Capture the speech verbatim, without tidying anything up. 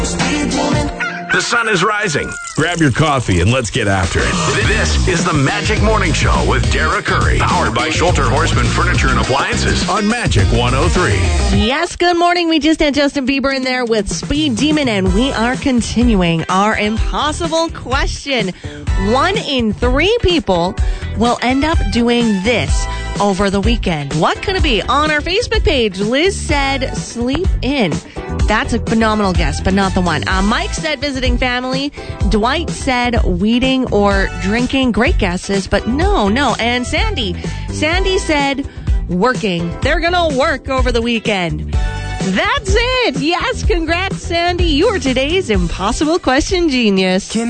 The sun is rising. Grab your coffee and let's get after it. This is the Magic Morning Show with Dara Curry, powered by Schulter Horseman Furniture and Appliances on Magic one oh three. Yes, good morning. We just had Justin Bieber in there with Speed Demon, and we are continuing our impossible question. One in three people will end up doing this over the weekend. What could it be? On our Facebook page, Liz said sleep in. That's a phenomenal guess, but not the one. Uh, Mike said visiting family. Dwight said weeding or drinking. Great guesses, but no, no. And Sandy. Sandy said working. They're going to work over the weekend. That's it. Yes, congrats, Sandy. You are today's impossible question genius.